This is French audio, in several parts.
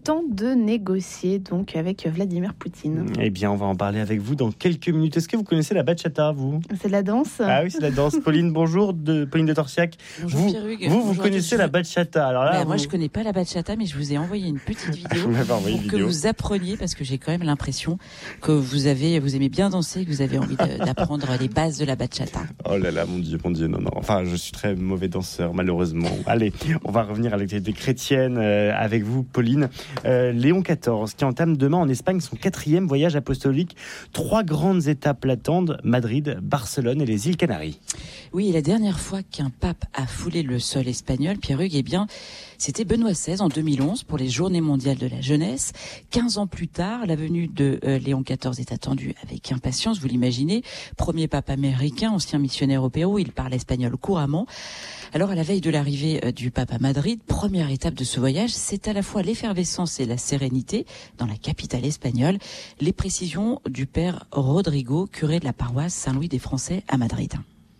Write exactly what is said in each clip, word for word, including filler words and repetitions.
Temps de négocier donc avec Vladimir Poutine. Eh bien, on va en parler avec vous dans quelques minutes. Est-ce que vous connaissez la bachata, vous ? C'est de la danse ? Ah oui, c'est la danse. Pauline, bonjour, de Pauline de Torsiac. Bonjour vous, Pierre-Hugues. Vous, vous bonjour connaissez la bachata. Alors là, bah, vous... Moi, je connais pas la bachata, mais je vous ai envoyé une petite vidéo vous m'avez envoyé pour une que vidéo. vous appreniez, parce que j'ai quand même l'impression que vous avez, vous aimez bien danser, que vous avez envie de, d'apprendre les bases de la bachata. Oh là là, mon Dieu, mon Dieu, non, non. Enfin, je suis très mauvais danseur, malheureusement. Allez, on va revenir à l'actualité chrétienne euh, avec vous, Pauline. Euh, Léon quatorze, qui entame demain en Espagne son quatrième voyage apostolique. Trois grandes étapes l'attendent, Madrid, Barcelone et les îles Canaries. Oui, et la dernière fois qu'un pape a foulé le sol espagnol, Pierre-Hugues, eh bien, c'était Benoît seize en deux mille onze pour les Journées mondiales de la jeunesse. quinze ans plus tard, la venue de euh, Léon quatorze est attendue avec impatience, vous l'imaginez. Premier pape américain, ancien missionnaire au Pérou, il parle espagnol couramment. Alors, à la veille de l'arrivée euh, du pape à Madrid, première étape de ce voyage, c'est à la fois l'effervescence et la sérénité dans la capitale espagnole. Les précisions du père Rodrigo, curé de la paroisse Saint-Louis des Français à Madrid.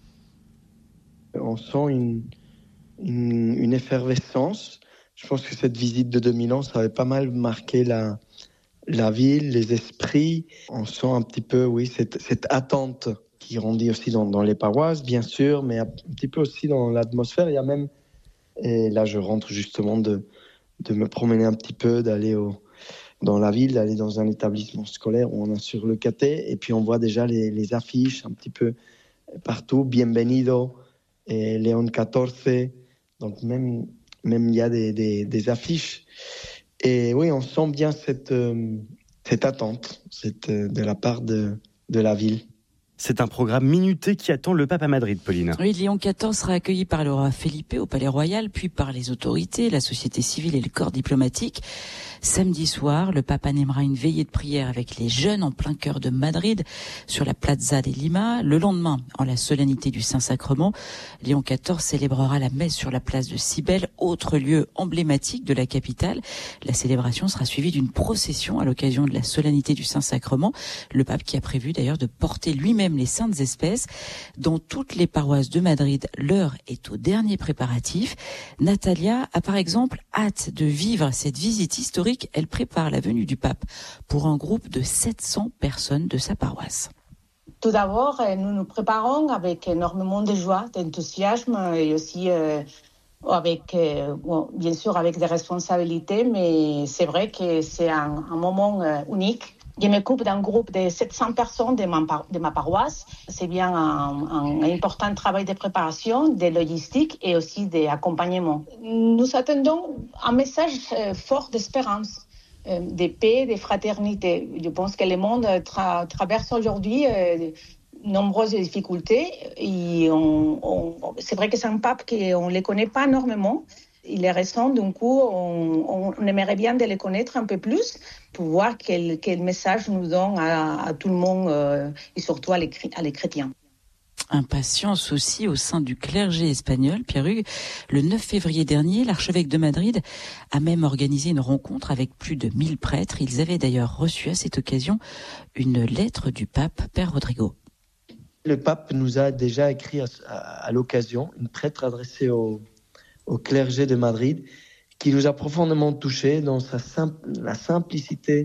On sent une, une, une effervescence. Je pense que cette visite de deux mille onze, ça avait pas mal marqué la, la ville, les esprits. On sent un petit peu, oui, cette, cette attente qui grandit aussi dans, dans les paroisses, bien sûr, mais un petit peu aussi dans l'atmosphère. Il y a même, et là je rentre justement de, de me promener un petit peu, d'aller au, dans la ville, d'aller dans un établissement scolaire où on a sur le caté, et puis on voit déjà les, les affiches un petit peu partout, Bienvenido, et Léon quatorze, donc même même il y a des, des, des affiches. Et oui, on sent bien cette, euh, cette attente cette, euh, de la part de, de la ville. C'est un programme minuté qui attend le pape à Madrid, Pauline. Oui, Léon quatorze sera accueilli par le roi Felipe au Palais Royal, puis par les autorités, la société civile et le corps diplomatique. Samedi soir, le pape animera une veillée de prière avec les jeunes en plein cœur de Madrid, sur la Plaza de Lima. Le lendemain, en la solennité du Saint-Sacrement, Léon quatorze célébrera la messe sur la place de Cibelle, autre lieu emblématique de la capitale. La célébration sera suivie d'une procession à l'occasion de la solennité du Saint-Sacrement. Le pape qui a prévu d'ailleurs de porter lui-même les saintes espèces. Dans toutes les paroisses de Madrid, l'heure est au dernier préparatif. Natalia a par exemple hâte de vivre cette visite historique. Elle prépare la venue du pape pour un groupe de sept cents personnes de sa paroisse. Tout d'abord, nous nous préparons avec énormément de joie, d'enthousiasme et aussi euh, avec, euh, bon, bien sûr avec des responsabilités, mais c'est vrai que c'est un, un moment euh, unique. Je m'occupe d'un groupe de sept cents personnes de ma, de ma paroisse. C'est bien un, un, un important travail de préparation, de logistique et aussi d'accompagnement. Nous attendons un message fort d'espérance, de paix, de fraternité. Je pense que le monde tra- traverse aujourd'hui euh, nombreuses difficultés. Et on, on, c'est vrai que c'est un pape qu'on ne les connaît pas énormément. Il est récent, du coup, on, on aimerait bien de les connaître un peu plus pour voir quel, quel message nous donne à, à tout le monde euh, et surtout à les, à les chrétiens. Impatience aussi au sein du clergé espagnol, Pierre-Hugues. Le neuf février dernier, l'archevêque de Madrid a même organisé une rencontre avec plus de mille prêtres. Ils avaient d'ailleurs reçu à cette occasion une lettre du pape, Père Rodrigo. Le pape nous a déjà écrit à, à, à l'occasion une lettre adressée au au clergé de Madrid, qui nous a profondément touchés dans sa simple, la simplicité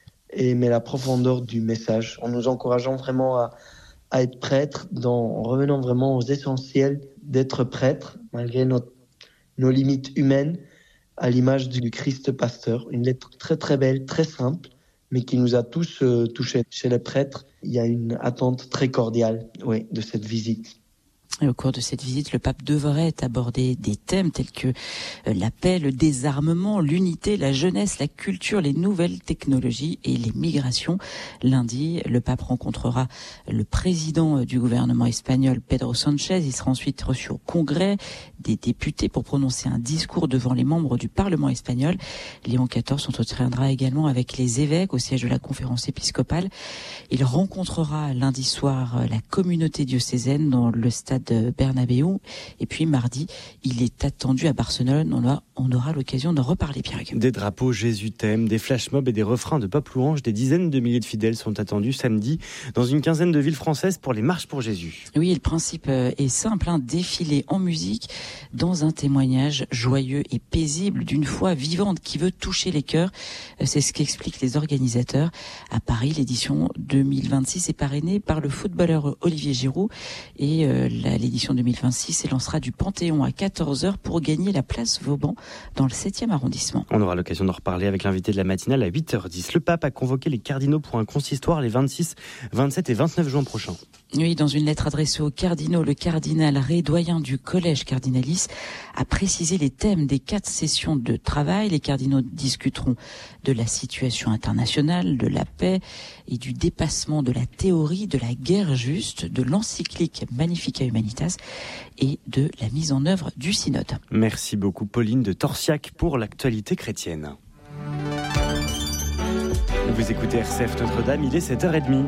et mais la profondeur du message, en nous encourageant vraiment à, à être prêtre, dans, en revenant vraiment aux essentiels d'être prêtre, malgré notre, nos limites humaines, à l'image du Christ pasteur. Une lettre très très belle, très simple, mais qui nous a tous euh, touchés. Chez les prêtres, il y a une attente très cordiale, oui, de cette visite. Et au cours de cette visite, le pape devrait aborder des thèmes tels que la paix, le désarmement, l'unité, la jeunesse, la culture, les nouvelles technologies et les migrations. Lundi, le pape rencontrera le président du gouvernement espagnol, Pedro Sánchez. Il sera ensuite reçu au Congrès des députés pour prononcer un discours devant les membres du Parlement espagnol. Léon quatorze s'entretiendra également avec les évêques au siège de la conférence épiscopale. Il rencontrera lundi soir la communauté diocésaine dans le stade stade Bernabéu. Et puis mardi, il est attendu à Barcelone. On aura, on aura l'occasion d'en reparler, Pierre. Des drapeaux Jésus t'aime, des flash mobs et des refrains de pop louange. Des dizaines de milliers de fidèles sont attendus samedi dans une quinzaine de villes françaises pour les marches pour Jésus. Oui, le principe est simple, hein, défiler en musique dans un témoignage joyeux et paisible d'une foi vivante qui veut toucher les cœurs. C'est ce qu'expliquent les organisateurs. À Paris, l'édition deux mille vingt-six est parrainée par le footballeur Olivier Giroud et euh, la, l'édition deux mille vingt-six s'élancera du Panthéon à quatorze heures pour gagner la place Vauban dans le septième arrondissement. On aura l'occasion d'en reparler avec l'invité de la matinale à huit heures dix. Le pape a convoqué les cardinaux pour un consistoire les vingt-six, vingt-sept et vingt-neuf juin prochains. Oui, dans une lettre adressée aux cardinaux, le cardinal Ré, doyen du collège cardinalis, a précisé les thèmes des quatre sessions de travail. Les cardinaux discuteront de la situation internationale, de la paix et du dépassement de la théorie de la guerre juste, de l'encyclique Magnificat Humanitas et de la mise en œuvre du synode. Merci beaucoup Pauline de Torsiac pour l'actualité chrétienne. Vous écoutez R C F Notre-Dame, il est sept heures trente.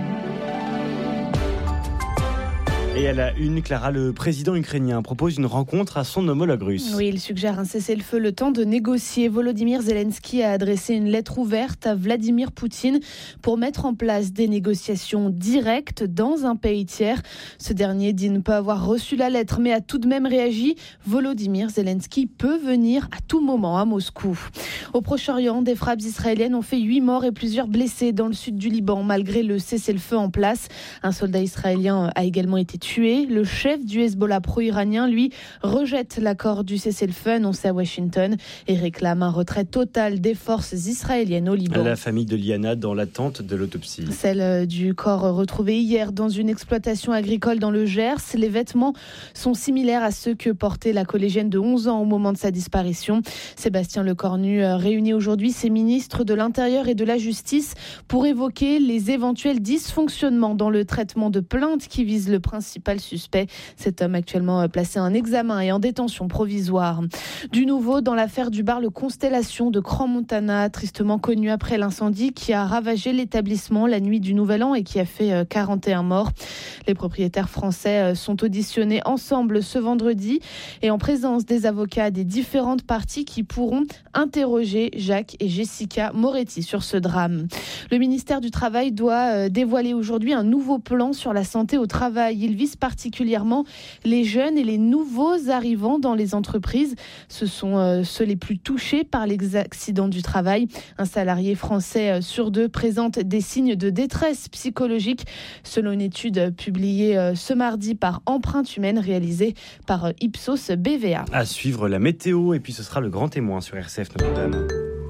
Et à la une, Clara, le président ukrainien propose une rencontre à son homologue russe. Oui, il suggère un cessez-le-feu le temps de négocier. Volodymyr Zelensky a adressé une lettre ouverte à Vladimir Poutine pour mettre en place des négociations directes dans un pays tiers. Ce dernier dit ne pas avoir reçu la lettre, mais a tout de même réagi. Volodymyr Zelensky peut venir à tout moment à Moscou. Au Proche-Orient, des frappes israéliennes ont fait huit morts et plusieurs blessés dans le sud du Liban, malgré le cessez-le-feu en place. Un soldat israélien a également été tué. Le chef du Hezbollah pro-iranien, lui, rejette l'accord du cessez-le-feu annoncé à Washington et réclame un retrait total des forces israéliennes au Liban. La famille de Liana dans l'attente de l'autopsie. Celle du corps retrouvé hier dans une exploitation agricole dans le Gers. Les vêtements sont similaires à ceux que portait la collégienne de onze ans au moment de sa disparition. Sébastien Lecornu réunit aujourd'hui ses ministres de l'Intérieur et de la Justice pour évoquer les éventuels dysfonctionnements dans le traitement de plaintes qui visent le principal suspect. Cet homme actuellement placé en examen et en détention provisoire. Du nouveau dans l'affaire du bar Le Constellation de Crans-Montana, tristement connu après l'incendie qui a ravagé l'établissement la nuit du Nouvel An et qui a fait quarante et un morts. Les propriétaires français sont auditionnés ensemble ce vendredi et en présence des avocats des différentes parties qui pourront interroger Jacques et Jessica Moretti sur ce drame. Le ministère du Travail doit dévoiler aujourd'hui un nouveau plan sur la santé au travail. Il vise particulièrement les jeunes et les nouveaux arrivants dans les entreprises. Ce sont euh, ceux les plus touchés par les accidents du travail. Un salarié français euh, sur deux présente des signes de détresse psychologique, selon une étude publiée euh, ce mardi par Empreinte Humaine, réalisée par euh, Ipsos B V A. À suivre la météo, et puis ce sera le grand témoin sur R C F Notre-Dame.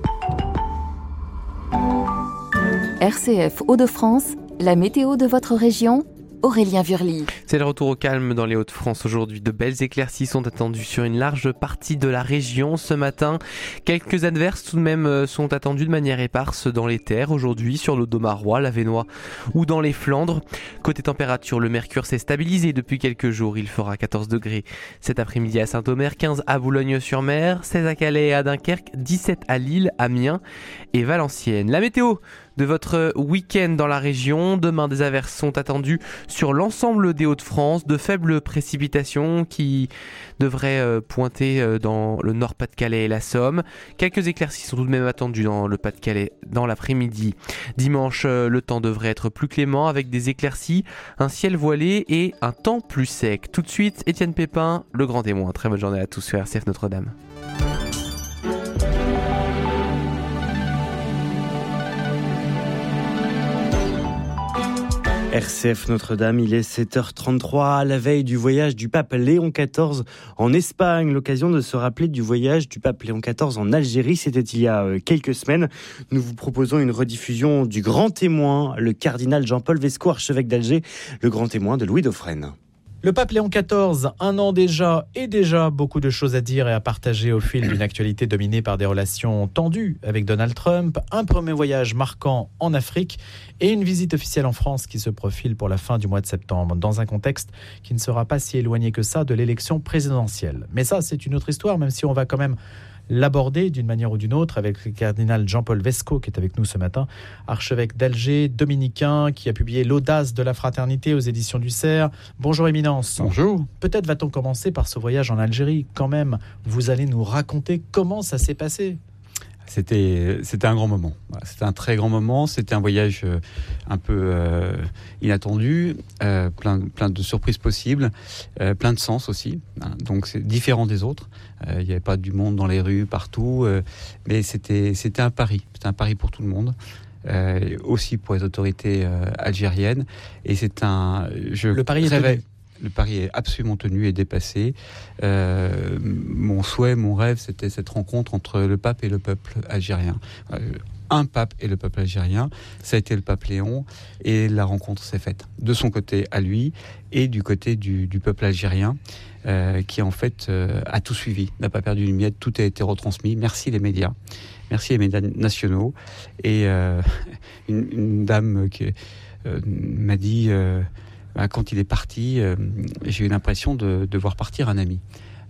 R C F Hauts-de-France, la météo de votre région, Aurélien Vurly. C'est le retour au calme dans les Hauts-de-France aujourd'hui. De belles éclaircies sont attendues sur une large partie de la région ce matin. Quelques averses tout de même sont attendues de manière éparse dans les terres aujourd'hui, sur l'Audomarois, l'Avesnois ou dans les Flandres. Côté température, le mercure s'est stabilisé depuis quelques jours. Il fera quatorze degrés cet après-midi à Saint-Omer, quinze à Boulogne-sur-Mer, seize à Calais et à Dunkerque, dix-sept à Lille, Amiens et Valenciennes. La météo de votre week-end dans la région. Demain, des averses sont attendues sur l'ensemble des Hauts-de-France. De faibles précipitations qui devraient pointer dans le Nord-Pas-de-Calais et la Somme. Quelques éclaircies sont tout de même attendues dans le Pas-de-Calais dans l'après-midi. Dimanche, le temps devrait être plus clément avec des éclaircies, un ciel voilé et un temps plus sec. Tout de suite, Étienne Pépin, le grand témoin. Très bonne journée à tous sur R C F Notre-Dame. R C F Notre-Dame, il est sept heures trente-trois, à la veille du voyage du pape Léon quatorze en Espagne. L'occasion de se rappeler du voyage du pape Léon quatorze en Algérie, c'était il y a quelques semaines. Nous vous proposons une rediffusion du grand témoin, le cardinal Jean-Paul Vesco, archevêque d'Alger, le grand témoin de Louis Dauphren. Le pape Léon quatorze, un an déjà, et déjà beaucoup de choses à dire et à partager au fil d'une actualité dominée par des relations tendues avec Donald Trump, un premier voyage marquant en Afrique et une visite officielle en France qui se profile pour la fin du mois de septembre, dans un contexte qui ne sera pas si éloigné que ça de l'élection présidentielle. Mais ça, c'est une autre histoire, même si on va quand même l'aborder d'une manière ou d'une autre avec le cardinal Jean-Paul Vesco qui est avec nous ce matin, archevêque d'Alger, dominicain, qui a publié L'audace de la fraternité aux éditions du Cerf. Bonjour Éminence. Bonjour. Peut-être va-t-on commencer par ce voyage en Algérie. Quand même, vous allez nous raconter comment ça s'est passé. C'était, c'était un grand moment. C'était un très grand moment. C'était un voyage euh, un peu euh, inattendu, euh, plein, plein de surprises possibles, euh, plein de sens aussi. Hein. Donc c'est différent des autres. Euh, il n'y avait pas du monde dans les rues, partout. Euh, mais c'était, c'était un pari. C'était un pari pour tout le monde. Euh, aussi pour les autorités euh, algériennes. Et c'est un... Je le pari est tenu. Le pari est absolument tenu et dépassé. Euh, mon souhait, mon rêve, c'était cette rencontre entre le pape et le peuple algérien. Euh, un pape et le peuple algérien, ça a été le pape Léon, et la rencontre s'est faite de son côté à lui et du côté du, du peuple algérien, euh, qui en fait euh, a tout suivi, n'a pas perdu une miette, tout a été retransmis. Merci les médias. Merci les médias nationaux. Et euh, une, une dame qui euh, m'a dit... Euh, quand il est parti, euh, j'ai eu l'impression de, de voir partir un ami.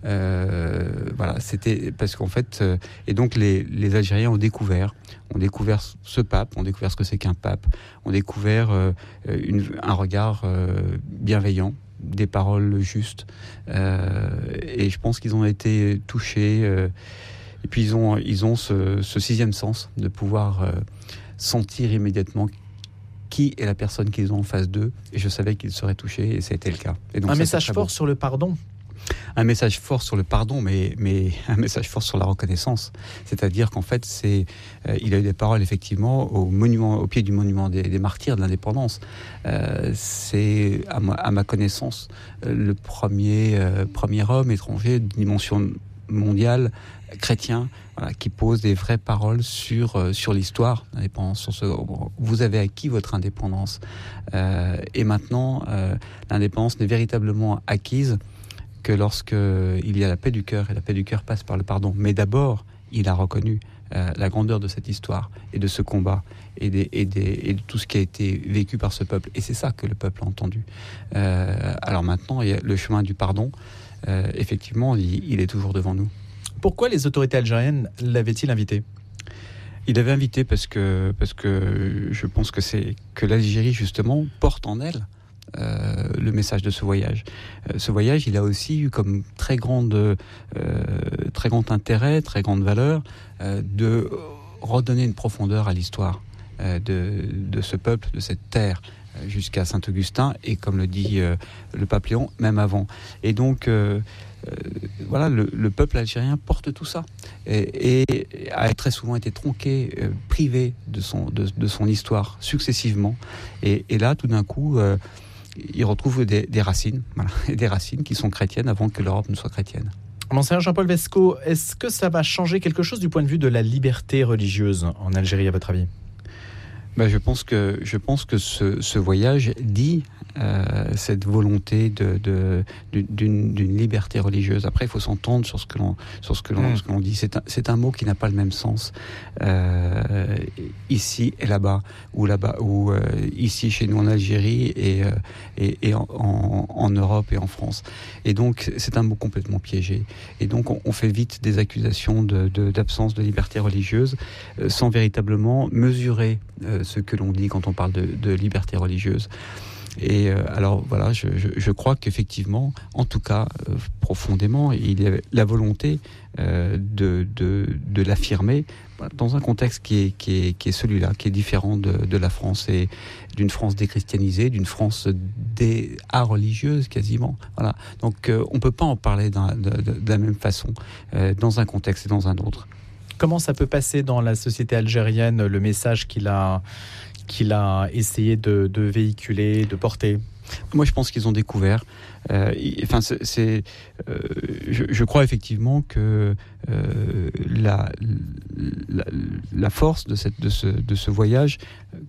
Euh, voilà, c'était parce qu'en fait, euh, et donc les, les Algériens ont découvert, ont découvert ce pape, ont découvert ce que c'est qu'un pape, ont découvert euh, une, un regard euh, bienveillant, des paroles justes, euh, et je pense qu'ils ont été touchés. Euh, et puis ils ont, ils ont ce, ce sixième sens de pouvoir euh, sentir immédiatement qui est la personne qu'ils ont en face d'eux, et je savais qu'ils seraient touchés, et ça a été le cas. Et donc, un ça, message fort bon. sur le pardon. Un message fort sur le pardon, mais, mais un message fort sur la reconnaissance. C'est-à-dire qu'en fait, c'est, euh, il a eu des paroles effectivement au, monument, au pied du monument des, des martyrs de l'indépendance. Euh, c'est, à ma, à ma connaissance, euh, le premier, euh, premier homme étranger de dimension mondiale, chrétien, voilà, qui pose des vraies paroles sur, euh, sur l'histoire de l'indépendance. Sur ce, vous avez acquis votre indépendance. Euh, et maintenant, euh, l'indépendance n'est véritablement acquise que lorsqu'il y a la paix du cœur, et la paix du cœur passe par le pardon. Mais d'abord, il a reconnu euh, la grandeur de cette histoire, et de ce combat, et, des, et, des, et de tout ce qui a été vécu par ce peuple. Et c'est ça que le peuple a entendu. Euh, alors maintenant, il y a le chemin du pardon, euh, effectivement, il, il est toujours devant nous. Pourquoi les autorités algériennes l'avaient-ils invité ? Il l'avait invité parce que, parce que je pense que, c'est, que l'Algérie, justement, porte en elle euh, le message de ce voyage. Euh, ce voyage, il a aussi eu comme très, grande, euh, très grand intérêt, très grande valeur, euh, de redonner une profondeur à l'histoire euh, de, de ce peuple, de cette terre, jusqu'à Saint-Augustin, et comme le dit euh, le pape Léon, même avant. Et donc... Euh, Euh, voilà, le, le peuple algérien porte tout ça et, et a très souvent été tronqué, euh, privé de son, de, de son histoire successivement. Et, et là, tout d'un coup, euh, il retrouve des, des racines, voilà, des racines qui sont chrétiennes avant que l'Europe ne soit chrétienne. Monseigneur Jean-Paul Vesco, est-ce que ça va changer quelque chose du point de vue de la liberté religieuse en Algérie, à votre avis ? Ben, je pense que, je pense que ce, ce voyage dit euh, cette volonté de, de, d'une, d'une liberté religieuse. Après, il faut s'entendre sur ce que l'on, sur ce que l'on, mmh. ce que l'on dit. C'est un, c'est un mot qui n'a pas le même sens euh, ici et là-bas, ou là-bas, ou euh, ici chez nous en Algérie et, euh, et, et en, en, en Europe et en France. Et donc, c'est un mot complètement piégé. Et donc, on, on fait vite des accusations de, de, d'absence de liberté religieuse euh, sans véritablement mesurer euh, ce que l'on dit quand on parle de, de liberté religieuse. Et euh, alors voilà, je, je, je crois qu'effectivement, en tout cas, euh, profondément, il y avait la volonté euh, de, de, de l'affirmer dans un contexte qui est, qui est, qui est celui-là, qui est différent de, de la France, et d'une France déchristianisée, d'une France dé, religieuse quasiment. Voilà. Donc euh, on ne peut pas en parler d'un, de, de, de la même façon, euh, dans un contexte et dans un autre. Comment ça peut passer dans la société algérienne, le message qu'il a, qu'il a essayé de, de véhiculer, de porter ? Moi, je pense qu'ils ont découvert. Euh, enfin, c'est, c'est, euh, je, je crois effectivement que euh, la, la, la force de, cette, de, ce, de ce voyage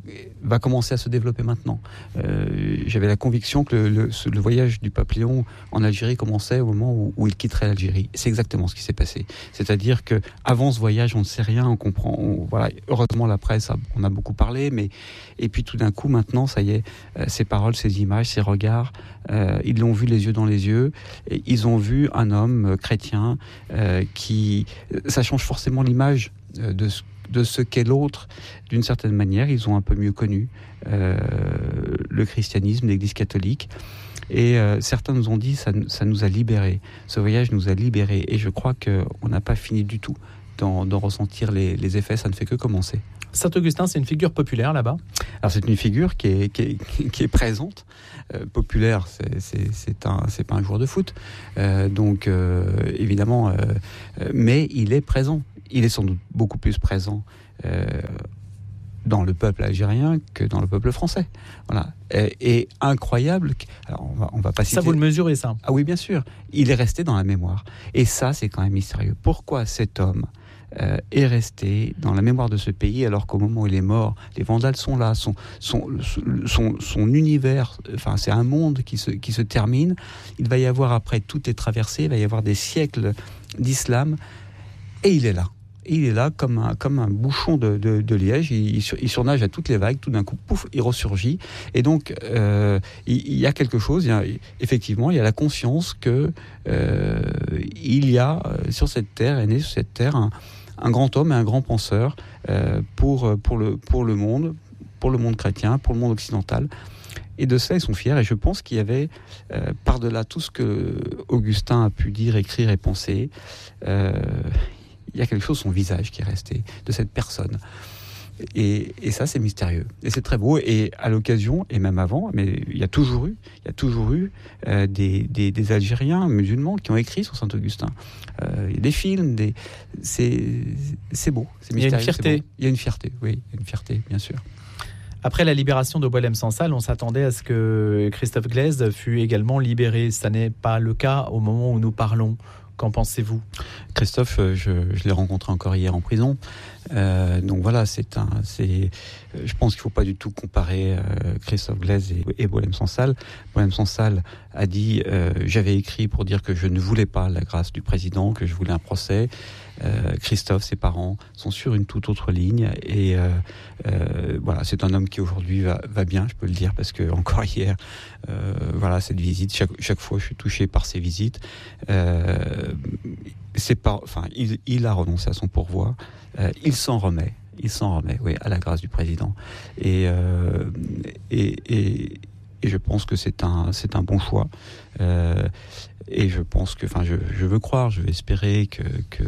va commencer à se développer maintenant. Euh, j'avais la conviction que le, le, le voyage du pape Léon en Algérie commençait au moment où, où il quitterait l'Algérie. C'est exactement ce qui s'est passé. C'est-à-dire que avant ce voyage, on ne sait rien, on comprend. On, voilà, heureusement, la presse, a, on a beaucoup parlé, mais et puis tout d'un coup, maintenant, ça y est, euh, ces paroles, ces images, ces regards, euh, ils l'ont vu les yeux dans les yeux. Et ils ont vu un homme euh, chrétien euh, qui, ça change forcément l'image euh, de ce de ce qu'est l'autre, d'une certaine manière. Ils ont un peu mieux connu euh, le christianisme, l'Église catholique. Et euh, certains nous ont dit ça, ça nous a libérés. Ce voyage nous a libérés. Et je crois qu'on n'a pas fini du tout d'en, d'en ressentir les, les effets. Ça ne fait que commencer. Saint-Augustin, c'est une figure populaire là-bas ? Alors c'est une figure qui est, qui est, qui est présente. Euh, populaire, c'est, c'est, c'est, un, c'est pas un joueur de foot. Euh, donc euh, évidemment, euh, mais il est présent. Il est sans doute beaucoup plus présent euh, dans le peuple algérien que dans le peuple français. Voilà. Et, et incroyable. Alors on va, on va pas citer... Ça, vous le mesurez, ça ? Ah oui, bien sûr. Il est resté dans la mémoire. Et ça, c'est quand même mystérieux. Pourquoi cet homme euh, est resté dans la mémoire de ce pays alors qu'au moment où il est mort, les Vandales sont là, son, son, son, son univers, enfin, c'est un monde qui se, qui se termine. Il va y avoir, après, tout est traversé, il va y avoir des siècles d'islam. Et il est là. Et il est là comme un, comme un bouchon de, de, de liège. Il, il, il surnage à toutes les vagues. Tout d'un coup, pouf, il ressurgit. Et donc, euh, il, il y a quelque chose. Il y a, effectivement, il y a la conscience que euh, il y a sur cette terre, est né sur cette terre, un, un grand homme et un grand penseur euh, pour, pour, le, pour le monde, pour le monde chrétien, pour le monde occidental. Et de cela, ils sont fiers. Et je pense qu'il y avait, euh, par-delà tout ce que Augustin a pu dire, écrire et penser, euh, il y a quelque chose, son visage qui est resté, de cette personne. Et, et ça, c'est mystérieux. Et c'est très beau. Et à l'occasion, et même avant, mais il y a toujours eu, il y a toujours eu euh, des, des, des Algériens musulmans qui ont écrit sur Saint-Augustin. Euh, il y a des films, des, c'est, c'est beau. C'est mystérieux. Il y a une fierté. Il y a une fierté, oui, il y a une fierté, bien sûr. Après la libération de Boualem Sansal, on s'attendait à ce que Christophe Glaise fût également libéré. Ça n'est pas le cas au moment où nous parlons. Qu'en pensez-vous ? Christophe, je, je l'ai rencontré encore hier en prison. Euh, donc voilà, c'est un, c'est, je pense qu'il ne faut pas du tout comparer euh, Christophe Glaise et, et Boualem Sansal. Boualem Sansal a dit euh, j'avais écrit pour dire que je ne voulais pas la grâce du président, que je voulais un procès. Euh, Christophe, ses parents sont sur une toute autre ligne et euh, euh, voilà, c'est un homme qui aujourd'hui va, va bien, je peux le dire, parce que encore hier, euh, voilà, cette visite, chaque, chaque fois je suis touché par ces visites. Euh, c'est pas, enfin, il, il a renoncé à son pourvoi, euh, il s'en remet, il s'en remet, oui, à la grâce du président. Et euh, et, et Et je pense que c'est un, c'est un bon choix. Euh, et je pense que, enfin, je, je veux croire, je veux espérer que, que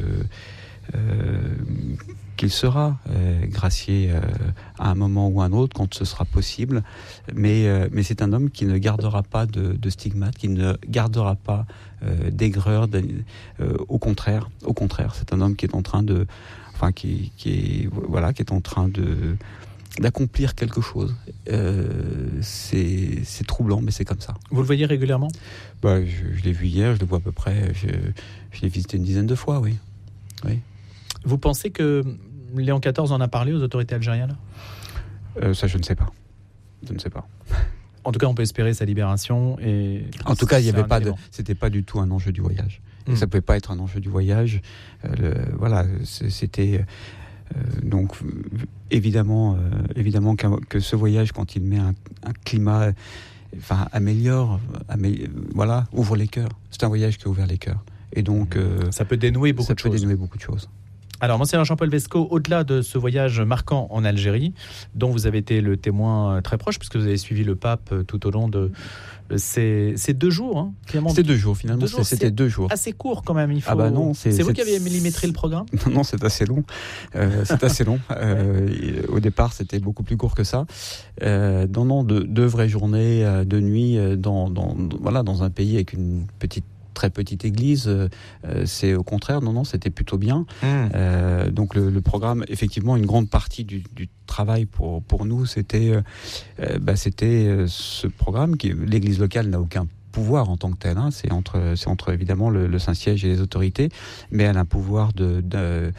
euh, qu'il sera euh, gracié euh, à un moment ou à un autre quand ce sera possible. Mais, euh, mais c'est un homme qui ne gardera pas de, de stigmates, qui ne gardera pas euh, d'aigreur. De, euh, au contraire, au contraire, c'est un homme qui est en train de, enfin, qui, qui est, voilà, qui est en train de d'accomplir quelque chose. Euh, c'est, c'est troublant, mais c'est comme ça. Vous le voyez régulièrement ? Bah, je, je l'ai vu hier, je le vois à peu près, je, je l'ai visité une dizaine de fois, oui. oui. Vous pensez que Léon quatorze en a parlé aux autorités algériennes ? euh, Ça, je ne sais pas. Je ne sais pas. En tout cas, on peut espérer sa libération. Et en tout cas, il y avait pas de, c'était pas du tout un enjeu du voyage. Mmh. Et ça ne pouvait pas être un enjeu du voyage. Euh, le, voilà, c'était... Euh, donc évidemment, euh, évidemment que ce voyage, quand il met un, un climat, enfin améliore, améliore, voilà, ouvre les cœurs. C'est un voyage qui a ouvert les cœurs. Et donc euh, ça peut dénouer beaucoup ça de peut choses. dénouer beaucoup de choses. Alors, Monseigneur Jean-Paul Vesco, au-delà de ce voyage marquant en Algérie, dont vous avez été le témoin très proche, puisque vous avez suivi le pape tout au long de ces, ces deux jours. Hein, c'était deux jours, finalement. Deux jours, c'était deux jours. Assez court, quand même. Il faut... Ah bah non, c'est, c'est vous c'est... qui avez millimétré le programme ? Non, non, c'est assez long. Euh, c'est assez long. Euh, au départ, c'était beaucoup plus court que ça. Euh, non, non, deux, deux vraies journées de nuit dans, dans, voilà, dans un pays avec une petite très petite église, euh, c'est au contraire, non, non, c'était plutôt bien. Mmh. Euh, donc le, le programme, effectivement, une grande partie du, du travail pour, pour nous, c'était, euh, bah, c'était ce programme qui, l'église locale n'a aucun pouvoir en tant que tel, hein, c'est entre, c'est entre évidemment le, le Saint-Siège et les autorités, mais elle a un pouvoir de, de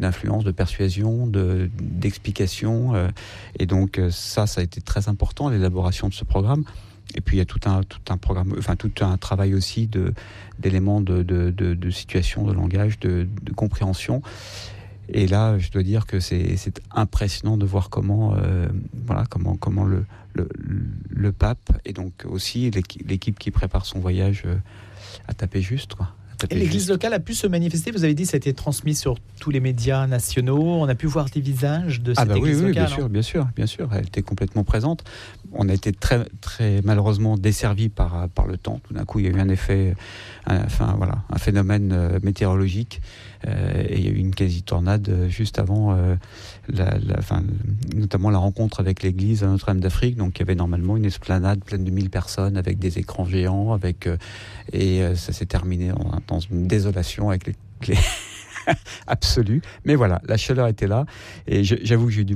d'influence, de persuasion, de, d'explication. Euh, et donc ça, ça a été très important, l'élaboration de ce programme. Et puis il y a tout un, tout un programme, enfin tout un travail aussi de, d'éléments de, de, de, de situation, de langage, de, de compréhension. Et là, je dois dire que c'est, c'est impressionnant de voir comment, euh, voilà, comment, comment le, le, le pape et donc aussi l'équipe, l'équipe qui prépare son voyage euh, a tapé juste, quoi. Et l'église locale a pu se manifester. Vous avez dit que ça a été transmis sur tous les médias nationaux. On a pu voir des visages de cette ah bah église oui, oui, locale. Bien sûr, bien sûr, bien sûr. Elle était complètement présente. On a été très, très malheureusement desservis par, par le temps. Tout d'un coup, il y a eu un effet, un, enfin voilà, un phénomène euh, météorologique. Euh, et il y a eu une quasi-tornade juste avant, euh, la, la, enfin, notamment la rencontre avec l'église à Notre-Dame d'Afrique. Donc, il y avait normalement une esplanade pleine de mille personnes avec des écrans géants, avec euh, et euh, ça s'est terminé dans, dans une désolation avec les, les absolue. Mais voilà, la chaleur était là et je, j'avoue que j'ai eu du